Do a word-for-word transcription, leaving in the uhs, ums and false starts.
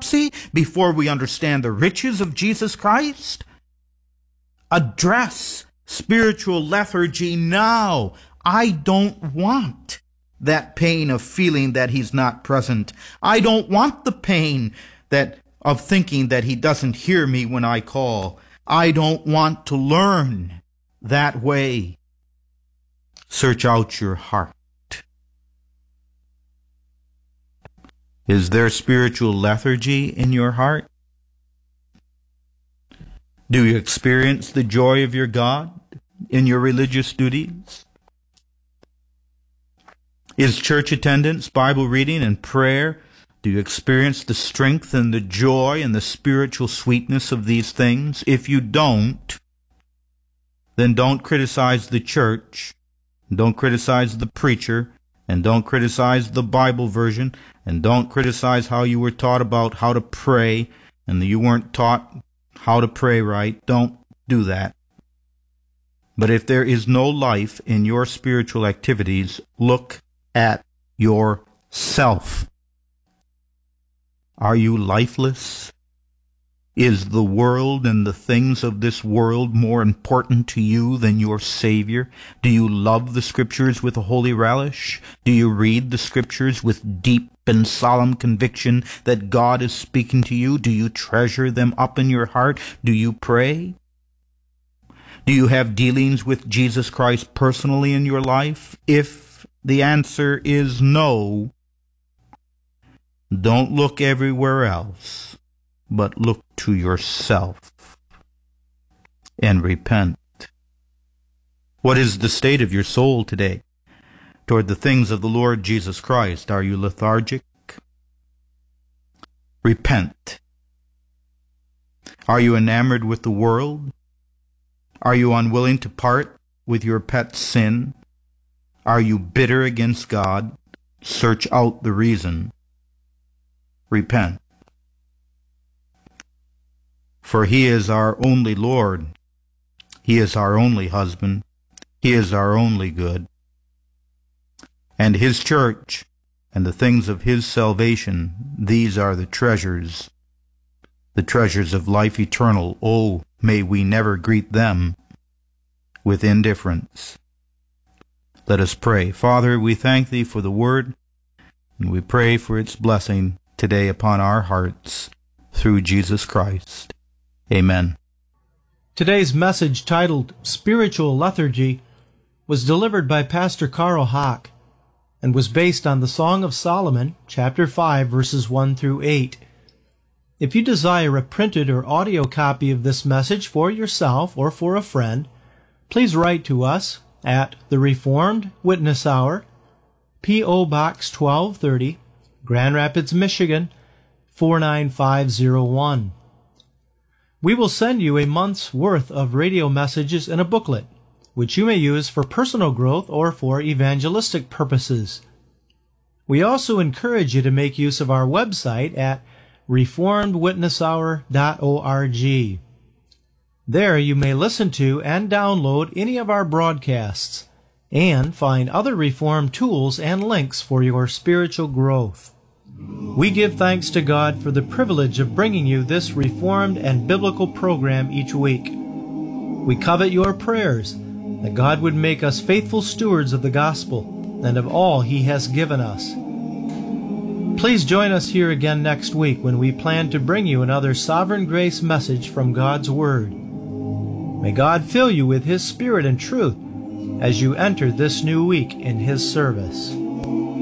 orthodoxy before we understand the riches of Jesus Christ? Address spiritual lethargy now. I don't want that pain of feeling that he's not present. I don't want the pain that of thinking that he doesn't hear me when I call. I don't want to learn that way. Search out your heart. Is there spiritual lethargy in your heart? Do you experience the joy of your God in your religious duties? Is church attendance, Bible reading, and prayer, do you experience the strength and the joy and the spiritual sweetness of these things? If you don't, then don't criticize the church, don't criticize the preacher, and don't criticize the Bible version, and don't criticize how you were taught about how to pray, and that you weren't taught how to pray right. Don't do that. But if there is no life in your spiritual activities, look at yourself. Are you lifeless? Is the world and the things of this world more important to you than your Savior? Do you love the Scriptures with a holy relish? Do you read the Scriptures with deep and solemn conviction that God is speaking to you? Do you treasure them up in your heart? Do you pray? Do you have dealings with Jesus Christ personally in your life? If the answer is no, don't look everywhere else, but look to yourself and repent. What is the state of your soul today toward the things of the Lord Jesus Christ? Are you lethargic? Repent. Are you enamored with the world? Are you unwilling to part with your pet sin? Are you bitter against God? Search out the reason. Repent. For he is our only Lord. He is our only husband. He is our only good. And his church and the things of his salvation, these are the treasures, the treasures of life eternal. Oh, may we never greet them with indifference. Let us pray. Father, we thank thee for the word, and we pray for its blessing today upon our hearts through Jesus Christ. Amen. Today's message, titled Spiritual Lethargy, was delivered by Pastor Carl Haack and was based on the Song of Solomon, chapter five, verses one through eight. If you desire a printed or audio copy of this message for yourself or for a friend, please write to us at the Reformed Witness Hour, P O. Box twelve thirty, Grand Rapids, Michigan, four nine five zero one. We will send you a month's worth of radio messages in a booklet, which you may use for personal growth or for evangelistic purposes. We also encourage you to make use of our website at reformed witness hour dot org. There you may listen to and download any of our broadcasts and find other Reformed tools and links for your spiritual growth. We give thanks to God for the privilege of bringing you this Reformed and biblical program each week. We covet your prayers that God would make us faithful stewards of the gospel and of all He has given us. Please join us here again next week when we plan to bring you another Sovereign Grace message from God's Word. May God fill you with His Spirit and truth as you enter this new week in His service.